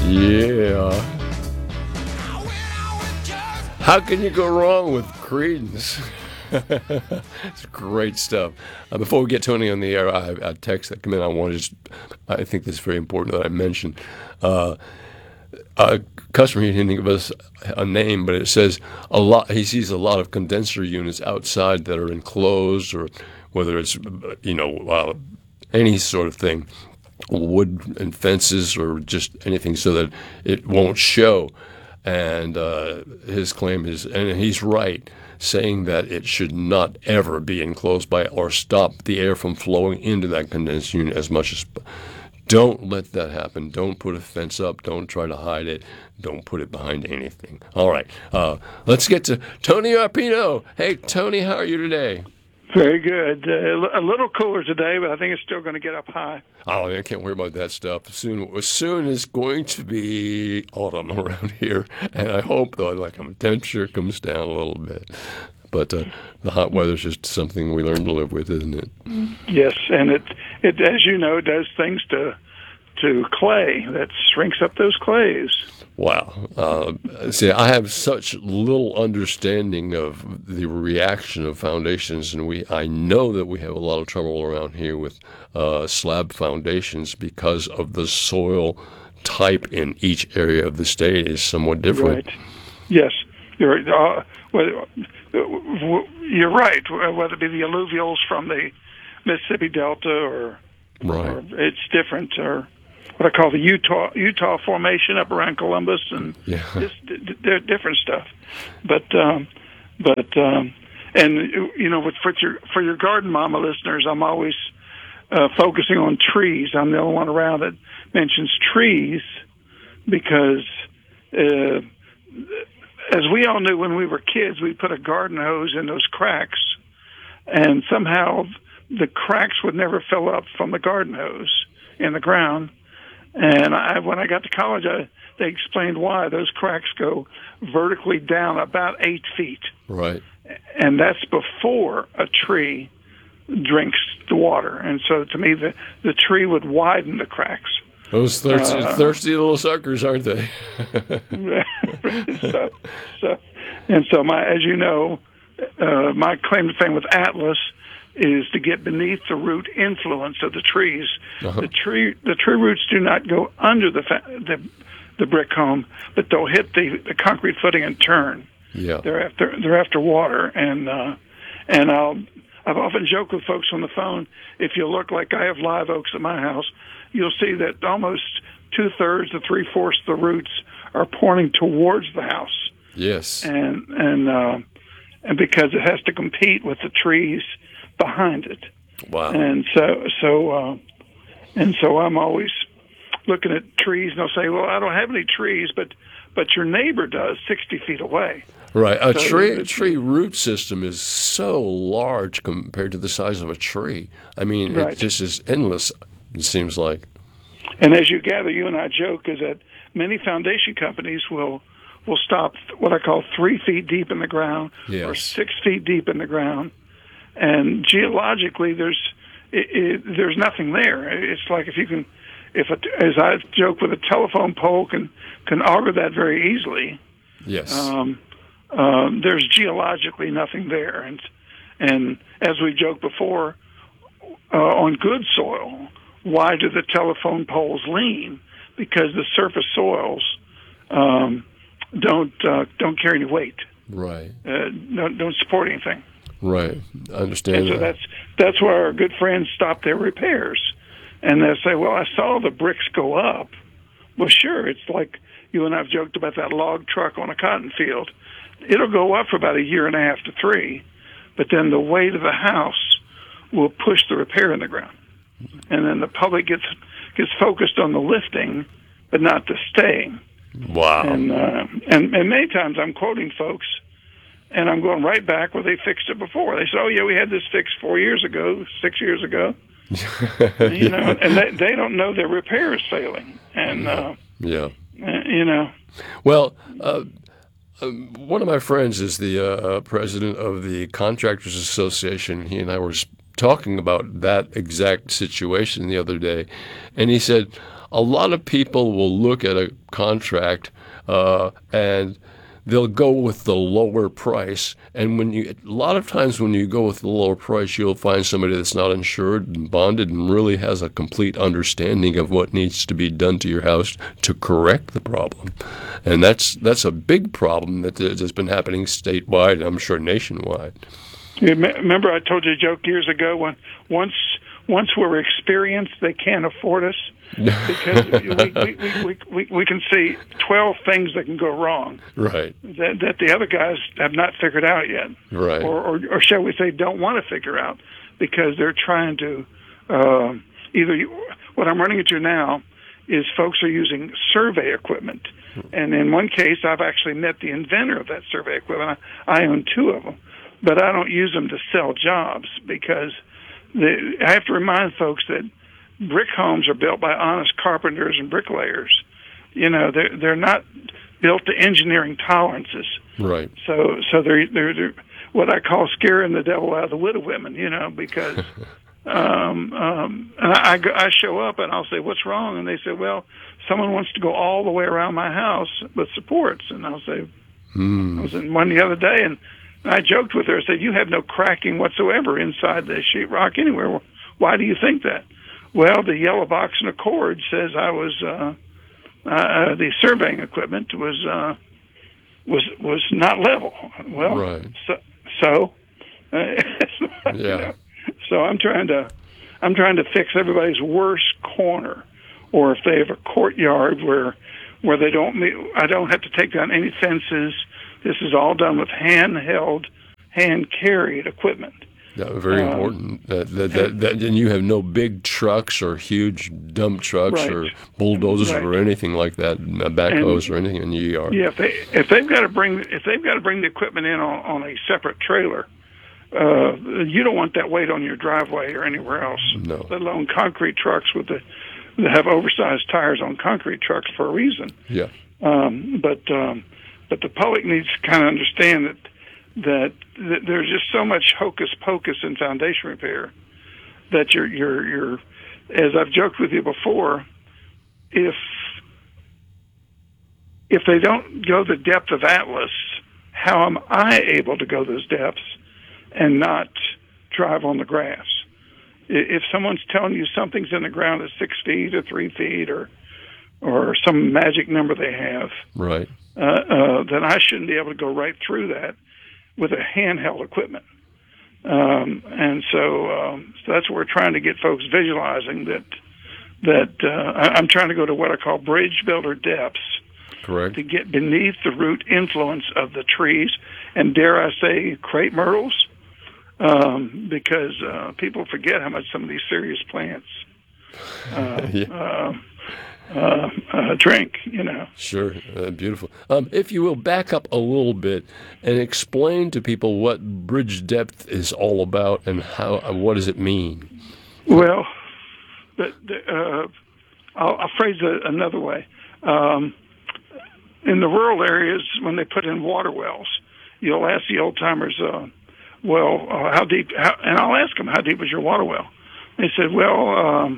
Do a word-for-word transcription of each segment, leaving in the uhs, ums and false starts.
Yeah. How can you go wrong with Creedence? It's great stuff. Uh, before we get Tony on the air, I have a text that come in. I want to just, I think this is very important that I mention. Uh, a customer, he didn't give us a name, but it says a lot. He sees a lot of condenser units outside that are enclosed, or whether it's, you know, uh, any sort of thing, wood and fences or just anything, so that it won't show. And uh, his claim is, and he's right, saying that it should not ever be enclosed by or stop the air from flowing into that condenser unit as much as. Don't let that happen. Don't put a fence up. Don't try to hide it. Don't put it behind anything. All right. Uh, let's get to Tony Arpino. Hey, Tony, how are you today? Very good. Uh, a little cooler today, but I think it's still going to get up high. Oh, I can't worry about that stuff. Soon, soon is going to be autumn around here, and I hope, though, like the temperature comes down a little bit. But uh, the hot weather is just something we learn to live with, isn't it? Yes, and it, it as you know, does things to to clay that shrinks up those clays. Wow. Uh, see, I have such little understanding of the reaction of foundations, and we I know that we have a lot of trouble around here with uh, slab foundations because of the soil type in each area of the state is somewhat different. Right. Yes. You're, uh, well, you're right, whether it be the alluvials from the Mississippi Delta or, right. or it's different, or what I call the Utah Utah Formation up around Columbus, and yeah. just they're different stuff. But um, but um, and you know, with for your for your Garden Mama listeners, I'm always uh, focusing on trees. I'm the only one around that mentions trees because. Uh, As we all knew when we were kids, we put a garden hose in those cracks, and somehow the cracks would never fill up from the garden hose in the ground. And I, when I got to college, I, they explained why. Those cracks go vertically down about eight feet. Right. And that's before a tree drinks the water. And so to me, the, the tree would widen the cracks. Those thirsty, uh, thirsty little suckers, aren't they? so, so, and so, my, as you know, uh, my claim to fame with Atlas is to get beneath the root influence of the trees. Uh-huh. The tree, the tree roots do not go under the fa- the, the brick home, but they'll hit the, the concrete footing and turn. Yeah, they're after they're after water, and uh, and I'll I've often joked with folks on the phone. If you look like I have live oaks at my house, you'll see that almost two-thirds to three-fourths of the roots are pointing towards the house. Yes. And and uh, and because it has to compete with the trees behind it. Wow. And so so uh, and so I'm always looking at trees, and they'll say, "Well, I don't have any trees, but but your neighbor does, sixty feet away." Right. A so tree a tree root system is so large compared to the size of a tree. I mean, right. It just is endless. It seems like. And as you gather, you and I joke, is that many foundation companies will will stop what I call three feet deep in the ground yes. or six feet deep in the ground, and geologically there's it, it, there's nothing there. It's like if you can, if a, as I joke, with a telephone pole can can auger that very easily. Yes. Um, um, there's geologically nothing there, and and as we joked before, uh, on good soil. Why do the telephone poles lean? Because the surface soils um, don't uh, don't carry any weight. Right. Uh, don't, don't support anything. Right. I understand. And so that. that's that's where our good friends stop their repairs, and they say, "Well, I saw the bricks go up." Well, sure. It's like you and I've joked about that log truck on a cotton field. It'll go up for about a year and a half to three, but then the weight of the house will push the repair in the ground. And then the public gets gets focused on the lifting, but not the staying. Wow. And, uh, and and many times I'm quoting folks, and I'm going right back where they fixed it before. They say, "Oh yeah, we had this fixed four years ago, six years ago." you know, and they they don't know their repair is failing. And uh, yeah, uh, you know. Well, uh, uh, one of my friends is the uh, president of the Contractors Association. He and I were talking about that exact situation the other day, and he said, a lot of people will look at a contract uh, and they'll go with the lower price. And when you, a lot of times when you go with the lower price, you'll find somebody that's not insured and bonded and really has a complete understanding of what needs to be done to your house to correct the problem. And that's that's a big problem that has been happening statewide, and I'm sure nationwide. You remember I told you a joke years ago when once once we're experienced, they can't afford us because we, we, we, we, we, we can see twelve things that can go wrong. Right. That, that the other guys have not figured out yet. Right. Or, or, or shall we say don't want to figure out because they're trying to uh, either you, what I'm running into now is folks are using survey equipment. And in one case, I've actually met the inventor of that survey equipment. I, I own two of them. But I don't use them to sell jobs because the, I have to remind folks that brick homes are built by honest carpenters and bricklayers. You know, they're they're not built to engineering tolerances. Right. So so they're they're, they're what I call scaring the devil out of the widow women. You know, because um, um, and I, I show up and I'll say, "What's wrong?" And they say, "Well, someone wants to go all the way around my house with supports." And I'll say, mm. "I was in one the other day and." I joked with her. I said, "You have no cracking whatsoever inside the sheetrock anywhere. Why do you think that?" Well, the yellow box and Accord says I was uh, uh, the surveying equipment was uh, was was not level. Well, right. so, so uh, yeah. You know, so I'm trying to I'm trying to fix everybody's worst corner, or if they have a courtyard where where they don't I don't have to take down any fences. This is all done with handheld, hand-carried equipment. Yeah, very um, important. That, that, that, that, and you have no big trucks or huge dump trucks right. or bulldozers right. or anything like that, backhoes and, or anything in your yard. Yeah, if they if they've got to bring if they've got to bring the equipment in on, on a separate trailer, uh, you don't want that weight on your driveway or anywhere else. No. Let alone concrete trucks with the that have oversized tires on concrete trucks for a reason. Yeah. Um, but. Um, But the public needs to kind of understand that, that that there's just so much hocus pocus in foundation repair that you're you're you're as I've joked with you before, if if they don't go the depth of Atlas, how am I able to go those depths and not drive on the grass? If someone's telling you something's in the ground at six feet or three feet or or some magic number they have, right. Uh, uh, then I shouldn't be able to go right through that with a handheld equipment. Um, and so, um, so that's what we're trying to get folks visualizing that, that uh, I, I'm trying to go to what I call bridge builder depths. Correct. To get beneath the root influence of the trees and, dare I say, crepe myrtles, um, because uh, people forget how much some of these serious plants uh, yeah. uh, Uh, uh, drink, you know. Sure, uh, beautiful. Um, if you will, back up a little bit and explain to people what bridge depth is all about and how. Uh, what does it mean? Well, the, the, uh, I'll, I'll phrase it another way. Um, in the rural areas, when they put in water wells, you'll ask the old timers, uh, "Well, uh, how deep?" How, and I'll ask them, "How deep was your water well?" They said, "Well." Um,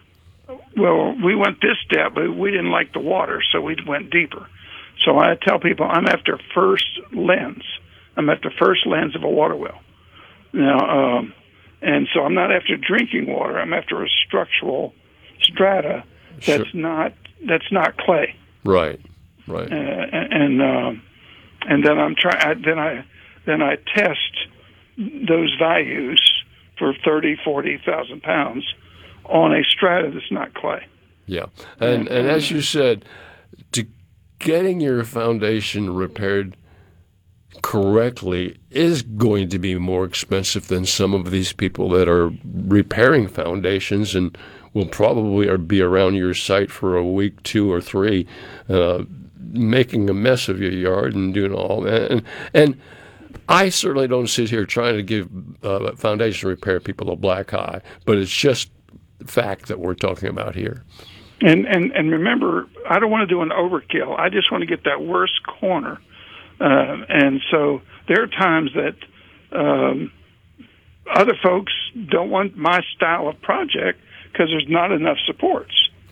Well, we went this depth, but we didn't like the water, so we went deeper. So I tell people I'm after first lens. I'm after first lens of a water well. Now, um, and so I'm not after drinking water. I'm after a structural strata that's sure. not that's not clay. Right, right. Uh, and um, and then I'm trying. Then I then I test those values for thirty, forty thousand pounds. On a strata that's not clay. Yeah, and and as you said, to getting your foundation repaired correctly is going to be more expensive than some of these people that are repairing foundations and will probably be around your site for a week, two or three, uh, making a mess of your yard and doing all that. And, and I certainly don't sit here trying to give uh, foundation repair people a black eye, but it's just fact that we're talking about here. And and and remember, I don't want to do an overkill. I just want to get that worst corner. Uh, and so there are times that um, other folks don't want my style of project because there's not enough supports.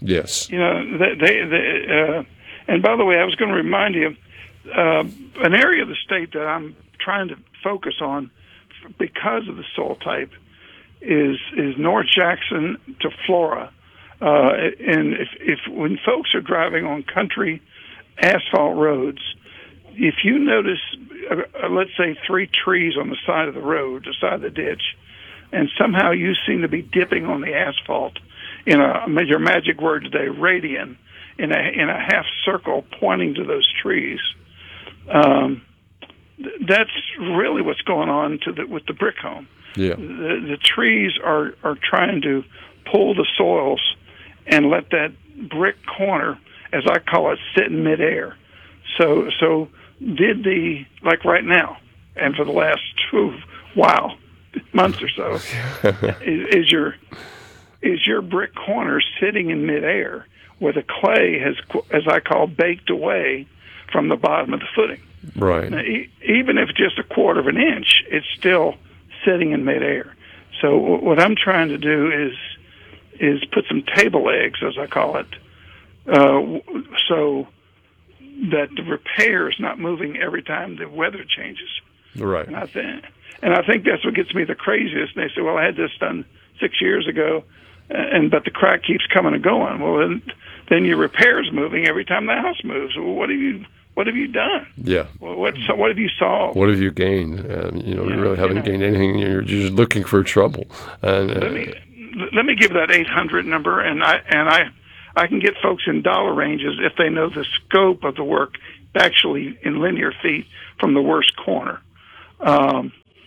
Yes. You know, they, they, they uh, and by the way, I was going to remind you, uh, an area of the state that I'm trying to focus on because of the soil type is is North Jackson to Flora. Uh, and if, if when folks are driving on country asphalt roads, if you notice, uh, let's say, three trees on the side of the road, the side of the ditch, and somehow you seem to be dipping on the asphalt in a your magic word today, radian, in a in a half circle pointing to those trees. Um, th- that's really what's going on to the, with the brick home. Yeah. The, the trees are, are trying to pull the soils and let that brick corner, as I call it, sit in midair. So so did the like right now, and for the last two wow months or so, is, is your is your brick corner sitting in midair where the clay has, as I call, baked away from the bottom of the footing. Right. Now, e- even if just a quarter of an inch, it's still sitting in midair. So w- what I'm trying to do is is put some table legs, as I call it, uh, w- so that the repair is not moving every time the weather changes. Right. And I think, and I think that's what gets me the craziest. And they say, "Well, I had this done six years ago, and but the crack keeps coming and going." Well, then, then your repair is moving every time the house moves. Well, what have you what have you done? Yeah. Well, what so what have you solved? What have you gained? Um, you know, Yeah, you really haven't you know. gained anything. You're just looking for trouble. And uh, Let me let me give that eight hundred number, and I and I I can get folks in dollar ranges if they know the scope of the work, actually in linear feet from the worst corner. Um,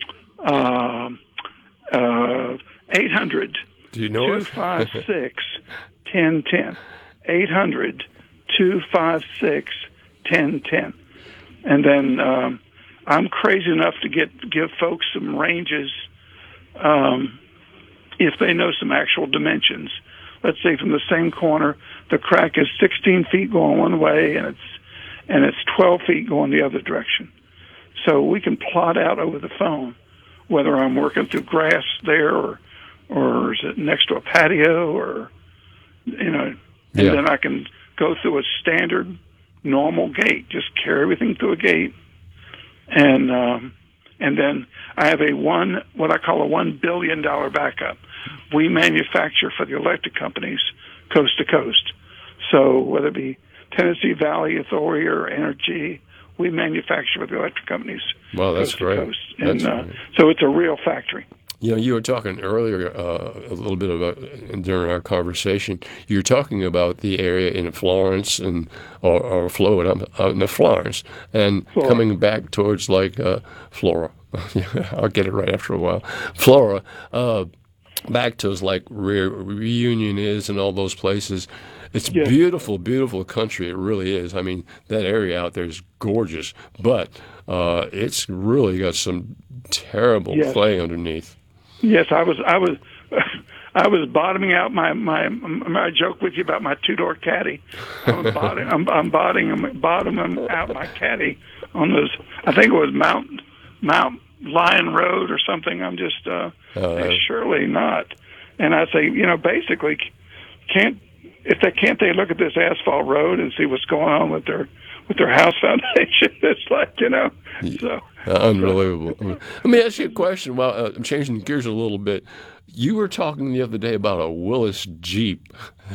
um, uh, eight hundred. do you know two it? five six, ten ten. eight hundred, two five six, ten ten. And then um, I'm crazy enough to get give folks some ranges um, if they know some actual dimensions. Let's say from the same corner, the crack is sixteen feet going one way, and it's and it's twelve feet going the other direction. So we can plot out over the phone whether I'm working through grass there or or is it next to a patio, or, you know, and Yeah. then I can go through a standard normal gate, just carry everything through a gate. And, um, and then I have a one, what I call a one billion dollar backup. We manufacture for the electric companies coast to coast. So whether it be Tennessee Valley Authority or Energy, we manufacture for the electric companies. Well, that's coast to great. coast. And That's uh, great. so it's a real factory. You know, you were talking earlier uh, a little bit about during our conversation. You were talking about the area in Florence and or, or Florida, out in Florence, and Flora. coming back towards like uh, Flora. I'll get it right after a while. Flora, uh, back to like Re- Reunion is and all those places. It's Yeah. beautiful, beautiful country. It really is. I mean, that area out there is gorgeous, but uh, it's really got some terrible Yes. clay underneath. Yes, I was. I was. I was bottoming out my my. my I joke with you about my two door caddy. I'm bottoming. I'm, I'm bottoming bottoming out my caddy on those. I think it was Mount Mount Lion Road or something. I'm just uh, Uh, surely not. And I say, you know, basically, can't if they can't they look at this asphalt road and see what's going on with their with their house foundation? It's like, you know, so. Uh, unbelievable. Let me ask you a question. Well, uh, I'm changing gears a little bit. You were talking the other day about a Willis Jeep.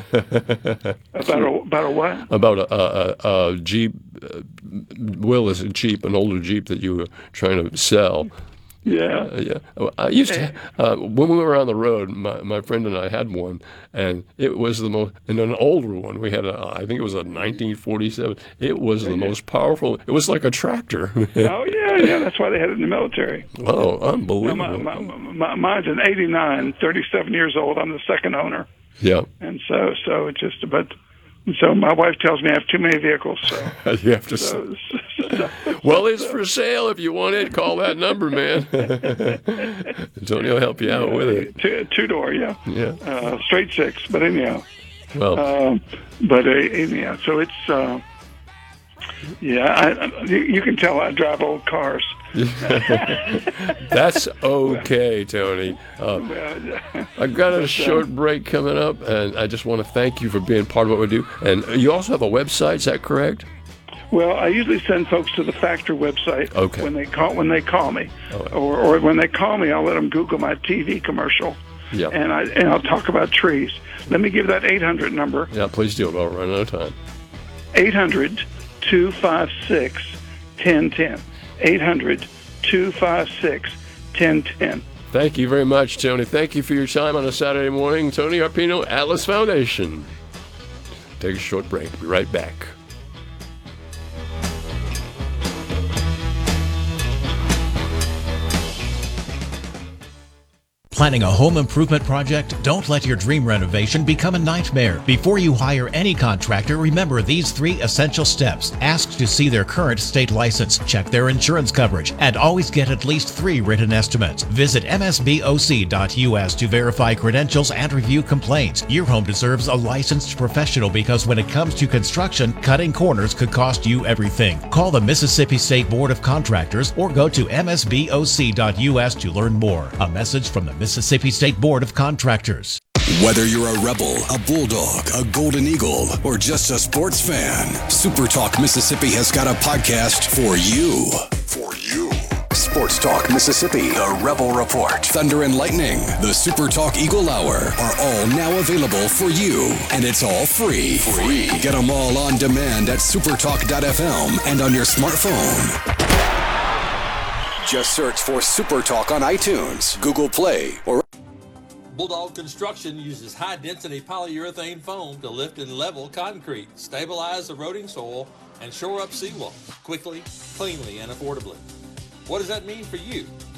About a, about a what? About a, a, a Jeep, uh, Willis Jeep, an older Jeep that you were trying to sell. Yeah. Uh, yeah, I used to uh, when we were on the road. My, my friend and I had one, and it was the most. And an older one, we had a. I think it was a nineteen forty-seven. It was the most powerful. It was like a tractor. Oh yeah, yeah. That's why they had it in the military. Oh, Now, unbelievable! my, my, my, mine's an eighty-nine, thirty-seven years old. I'm the second owner, Yeah, and so so it's just but. So my wife tells me I have too many vehicles. So, you have to. so, so Well, it's for sale. If you want it, call that number, man. Tony will help you out with it. two, two door, yeah, Yeah. uh, straight six. But anyhow, Well, um, but uh, anyhow, so it's uh, yeah. I, I, you you can tell I drive old cars. That's okay, Tony. Uh, I've got a short break coming up, and I just want to thank you for being part of what we do. And you also have a website, is that correct? Well, I usually send folks to the Factor website okay. when they call when they call me, right. or, or when they call me, I'll let them Google my T V commercial, yep. and I and I'll talk about trees. Let me give that eight hundred number. Yeah, please do. I'll run out of time. eight hundred, two five six, one zero one zero. eight hundred, two five six, one zero one zero. Thank you very much, Tony. Thank you for your time on a Saturday morning. Tony Arpino, Atlas Foundation. Take a short break. Be right back. Planning a home improvement project? Don't let your dream renovation become a nightmare. Before you hire any contractor, remember these three essential steps. Ask to see their current state license, check their insurance coverage, and always get at least three written estimates. Visit M S B O C dot U S to verify credentials and review complaints. Your home deserves a licensed professional because when it comes to construction, cutting corners could cost you everything. Call the Mississippi State Board of Contractors or go to M S B O C dot U S to learn more. A message from the Mississippi State Board of Contractors. Whether you're a Rebel, a Bulldog, a Golden Eagle, or just a sports fan, Super Talk Mississippi has got a podcast for you. For you. Sports Talk Mississippi, the Rebel Report, Thunder and Lightning, the Super Talk Eagle Hour are all now available for you. And it's all free. Free. Get them all on demand at supertalk dot f m and on your smartphone. Just search for Super Talk on iTunes, Google Play, or Bulldog Construction uses high-density polyurethane foam to lift and level concrete, stabilize eroding soil, and shore up seawalls quickly, cleanly, and affordably. What does that mean for you?